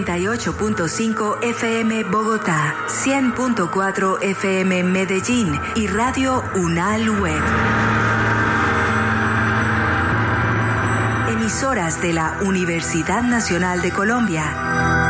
98.5 FM Bogotá, 100.4 FM Medellín y Radio Unal Web. Emisoras de la Universidad Nacional de Colombia.